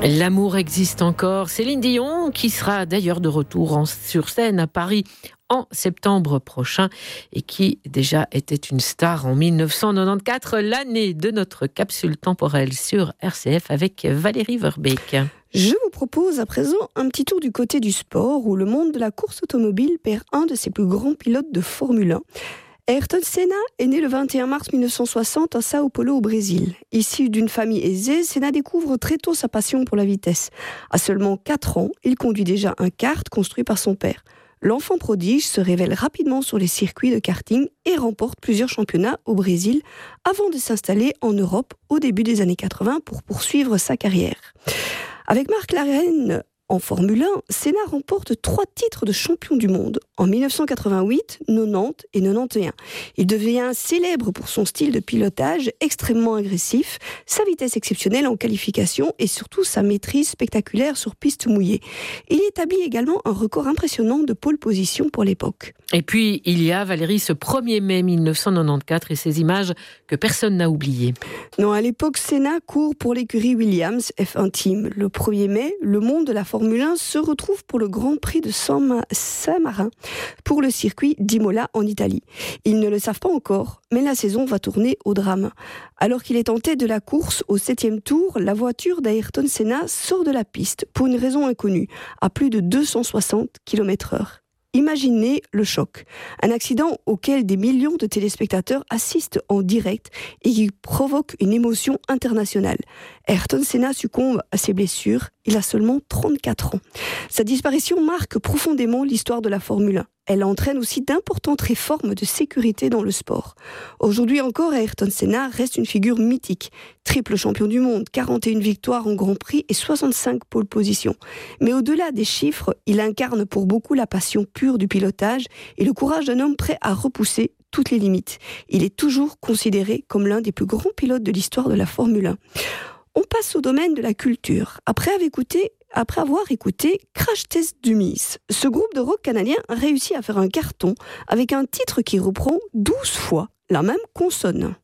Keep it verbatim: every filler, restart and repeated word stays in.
L'amour existe encore. Céline Dion, qui sera d'ailleurs de retour en, sur scène à Paris en septembre prochain et qui déjà était une star en dix-neuf cent quatre-vingt-quatorze, l'année de notre capsule temporelle sur R C F avec Valérie Verbeek. Je vous propose à présent un petit tour du côté du sport où le monde de la course automobile perd un de ses plus grands pilotes de Formule un. Ayrton Senna est né le vingt et un mars mille neuf cent soixante à Sao Paulo au Brésil. Issu d'une famille aisée, Senna découvre très tôt sa passion pour la vitesse. À seulement quatre ans, il conduit déjà un kart construit par son père. L'enfant prodige se révèle rapidement sur les circuits de karting et remporte plusieurs championnats au Brésil avant de s'installer en Europe au début des années quatre-vingts pour poursuivre sa carrière. Avec McLaren en Formule un, Senna remporte trois titres de champion du monde en dix-neuf cent quatre-vingt-huit, quatre-vingt-dix et quatre-vingt-onze. Il devient célèbre pour son style de pilotage extrêmement agressif, sa vitesse exceptionnelle en qualification et surtout sa maîtrise spectaculaire sur piste mouillée. Il établit également un record impressionnant de pole position pour l'époque. Et puis, il y a, Valérie, ce premier mai mille neuf cent quatre-vingt-quatorze et ces images que personne n'a oubliées. Non, à l'époque, Senna court pour l'écurie Williams F un Team. Le premier mai, le monde de la Formule un se retrouve pour le Grand Prix de Saint-Marin, pour le circuit d'Imola en Italie. Ils ne le savent pas encore, mais la saison va tourner au drame. Alors qu'il est en tête de la course au septième tour, la voiture d'Ayrton Senna sort de la piste pour une raison inconnue, à plus de deux cent soixante kilomètres heure. Imaginez le choc. Un accident auquel des millions de téléspectateurs assistent en direct et qui provoque une émotion internationale. Ayrton Senna succombe à ses blessures. Il a seulement trente-quatre ans. Sa disparition marque profondément l'histoire de la Formule un. Elle entraîne aussi d'importantes réformes de sécurité dans le sport. Aujourd'hui encore, Ayrton Senna reste une figure mythique. Triple champion du monde, quarante et une victoires en Grand Prix et soixante-cinq pole positions. Mais au-delà des chiffres, il incarne pour beaucoup la passion pure du pilotage et le courage d'un homme prêt à repousser toutes les limites. Il est toujours considéré comme l'un des plus grands pilotes de l'histoire de la Formule un. On passe au domaine de la culture. Après avoir écouté, après avoir écouté Crash Test Dummies, ce groupe de rock canadien réussit à faire un carton avec un titre qui reprend douze fois la même consonne.